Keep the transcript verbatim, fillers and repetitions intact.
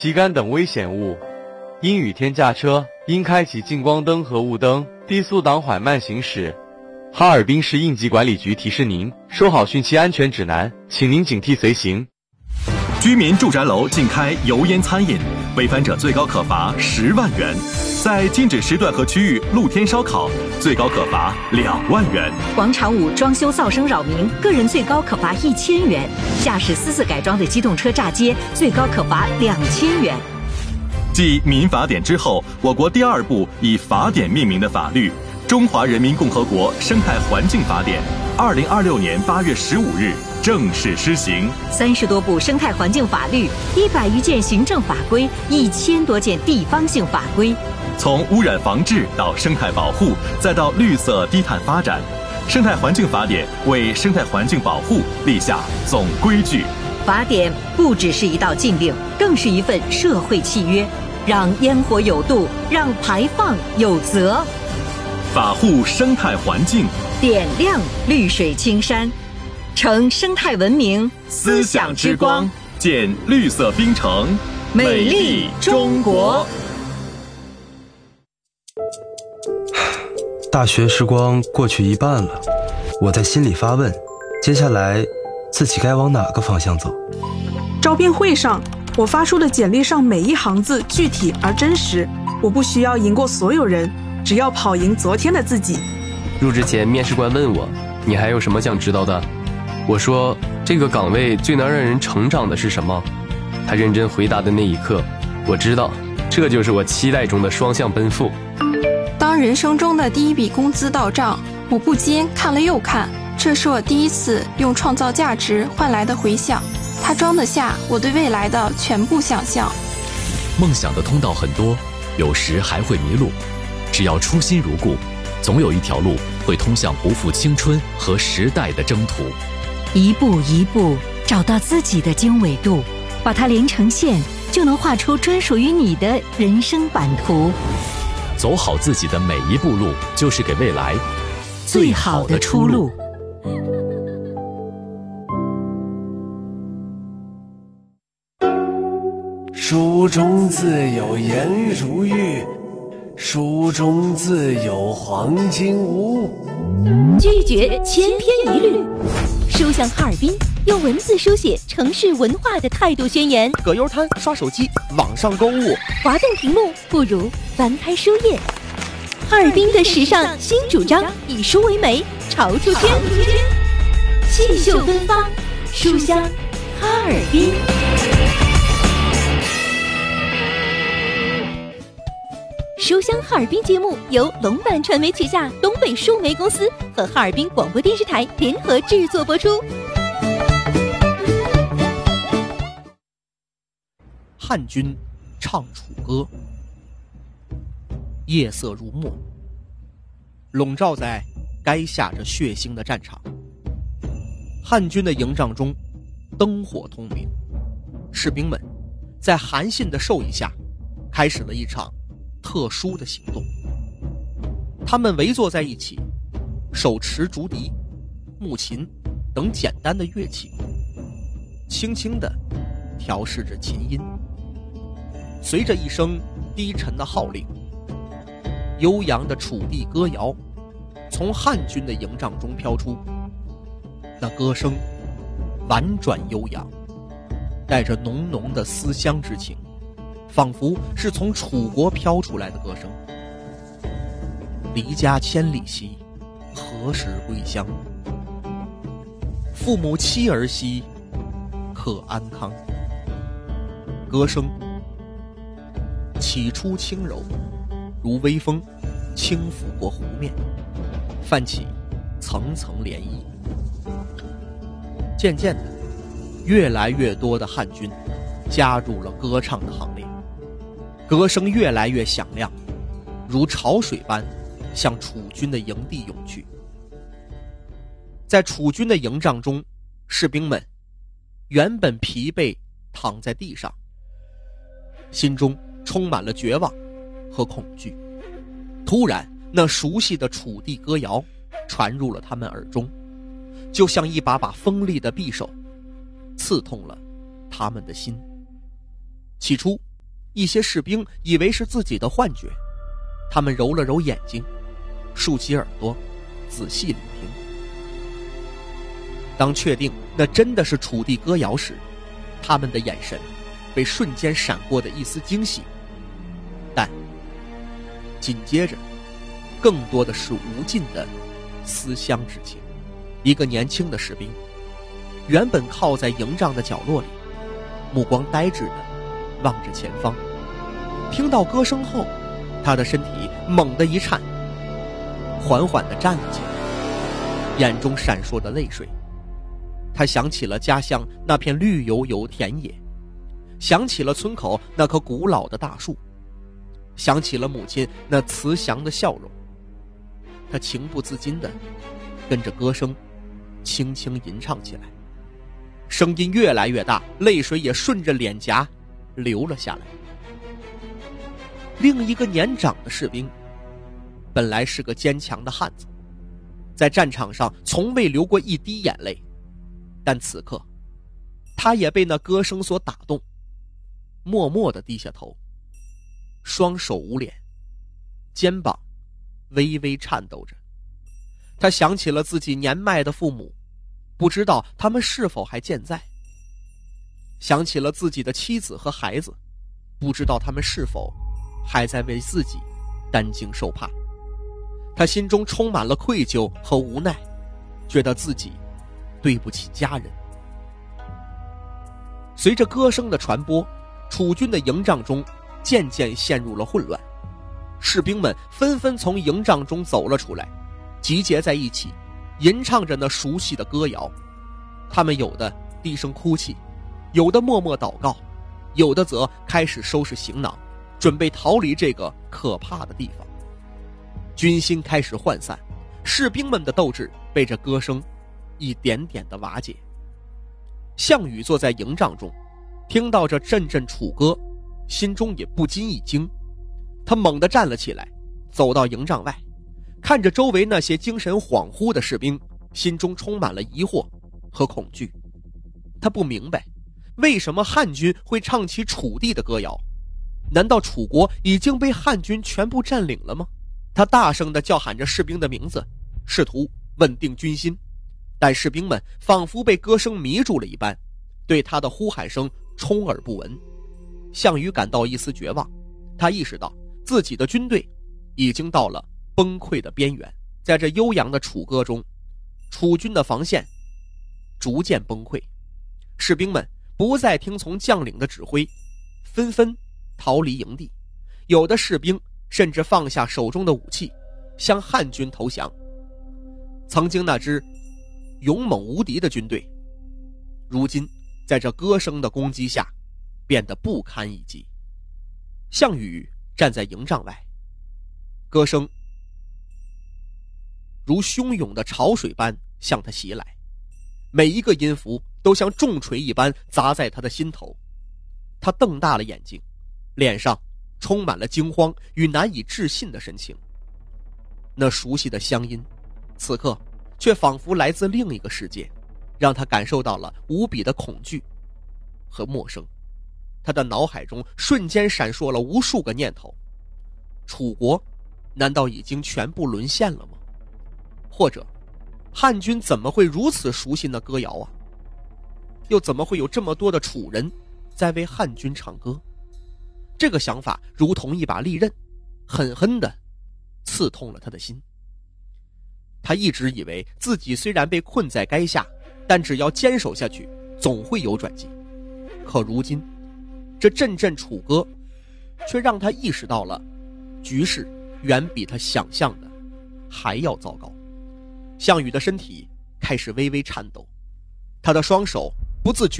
旗杆等危险物。因雨天驾车，应开启近光灯和雾灯，低速档缓慢行驶。哈尔滨市应急管理局提示您，收好汛期安全指南，请您警惕随行。 居民住宅楼禁开油烟餐饮，违反者最高可罚十万元；在禁止时段和区域露天烧烤，最高可罚两万元。 广场舞装修噪声扰民，个人最高可罚一千元；驾驶私自改装的机动车炸街，最高可罚两千元。 继民法典之后，我国第二部以法典命名的法律《中华人民共和国生态环境法典》，二零二六年八月十五日正式施行。 三十多部生态环境法律，一百余件行政法规，一千多件地方性法规。 从污染防治到生态保护，再到绿色低碳发展，生态环境法典为生态环境保护立下总规矩。 法典不只是一道禁令，更是一份社会契约，让烟火有度，让排放有责。 法护生态环境， 点亮绿水青山，成生态文明思想之光，建绿色冰城， 美丽中国。 大学时光过去一半了，我在心里发问，接下来自己该往哪个方向走？ 招聘会上，我发出的简历上每一行字具体而真实，我不需要赢过所有人，只要跑赢昨天的自己。 入职前，面试官问我，你还有什么想知道的？我说，这个岗位最能让人成长的是什么？他认真回答的那一刻，我知道，这就是我期待中的双向奔赴。 当人生中的第一笔工资到账，我不禁看了又看，这是我第一次用创造价值换来的回响，它装得下我对未来的全部想象。 梦想的通道很多，有时还会迷路，只要初心如故，总有一条路会通向不负青春和时代的征途。 一步一步找到自己的经纬度，把它连成线，就能画出专属于你的人生版图。 走好自己的每一步路，就是给未来最好的出路。 书中自有颜如玉，书中自有黄金屋。 拒绝千篇一律，书香哈尔滨用文字书写城市文化的态度宣言。 葛优瘫刷手机，网上购物， 滑动屏幕不如翻开书页。哈尔滨的时尚新主张，以书为媒，潮出圈，气秀芬芳，书香哈尔滨。书香哈尔滨节目由龙版传媒旗下东北数媒公司和哈尔滨广播电视台联合制作播出。 汉军唱楚歌，夜色如墨，笼罩在该下着血腥的战场。汉军的营帐中灯火通明，士兵们在韩信的授意下开始了一场特殊的行动。他们围坐在一起，手持竹笛、木琴等简单的乐器，轻轻地调试着琴音。随着一声低沉的号令，悠扬的楚地歌谣从汉军的营帐中飘出。那歌声婉转悠扬，带着浓浓的思乡之情，仿佛是从楚国飘出来的歌声。离家千里兮，何时归乡？父母妻儿兮，可安康？歌声起初轻柔，如微风轻拂过湖面，泛起层层涟漪。渐渐的，越来越多的汉军加入了歌唱的行列，歌声越来越响亮，如潮水般向楚军的营地涌去。在楚军的营帐中，士兵们原本疲惫躺在地上，心中充满了绝望和恐惧。突然，那熟悉的楚地歌谣传入了他们耳中，就像一把把锋利的匕首刺痛了他们的心。起初一些士兵以为是自己的幻觉，他们揉了揉眼睛，竖起耳朵，仔细聆听。当确定那真的是楚地歌谣时，他们的眼神被瞬间闪过的一丝惊喜，但紧接着更多的是无尽的思乡之情。一个年轻的士兵原本靠在营帐的角落里，目光呆滞地望着前方，听到歌声后，他的身体猛地一颤，缓缓地站了起来，眼中闪烁着泪水。他想起了家乡那片绿油油田野，想起了村口那棵古老的大树，想起了母亲那慈祥的笑容。他情不自禁地跟着歌声轻轻吟唱起来，声音越来越大，泪水也顺着脸颊流了下来。另一个年长的士兵本来是个坚强的汉子，在战场上从未流过一滴眼泪，但此刻他也被那歌声所打动，默默地低下头，双手捂脸，肩膀微微颤抖着。他想起了自己年迈的父母，不知道他们是否还健在；想起了自己的妻子和孩子，不知道他们是否还在为自己担惊受怕。他心中充满了愧疚和无奈，觉得自己对不起家人。随着歌声的传播，楚军的营帐中渐渐陷入了混乱，士兵们纷纷从营帐中走了出来，集结在一起，吟唱着那熟悉的歌谣。他们有的低声哭泣，有的默默祷告，有的则开始收拾行囊，准备逃离这个可怕的地方。军心开始涣散，士兵们的斗志被这歌声一点点的瓦解。项羽坐在营帐中，听到这阵阵楚歌，心中也不禁一惊。他猛地站了起来，走到营帐外，看着周围那些精神恍惚的士兵，心中充满了疑惑和恐惧。他不明白，为什么汉军会唱起楚地的歌谣？难道楚国已经被汉军全部占领了吗？他大声地叫喊着士兵的名字，试图稳定军心，但士兵们仿佛被歌声迷住了一般，对他的呼喊声充耳不闻。项羽感到一丝绝望，他意识到自己的军队已经到了崩溃的边缘。在这悠扬的楚歌中，楚军的防线逐渐崩溃，士兵们不再听从将领的指挥，纷纷逃离营地，有的士兵甚至放下手中的武器，向汉军投降。曾经那支勇猛无敌的军队，如今在这歌声的攻击下变得不堪一击。项羽站在营帐外，歌声如汹涌的潮水般向他袭来，每一个音符都像重锤一般砸在他的心头。他瞪大了眼睛，脸上充满了惊慌与难以置信的神情。那熟悉的乡音，此刻却仿佛来自另一个世界，让他感受到了无比的恐惧和陌生。他的脑海中瞬间闪烁了无数个念头：楚国难道已经全部沦陷了吗？或者汉军怎么会如此熟悉那歌谣啊？又怎么会有这么多的楚人在为汉军唱歌？这个想法如同一把利刃，狠狠地刺痛了他的心。他一直以为自己虽然被困在垓下，但只要坚守下去，总会有转机。可如今这阵阵楚歌却让他意识到了局势远比他想象的还要糟糕。项羽的身体开始微微颤抖，他的双手不自觉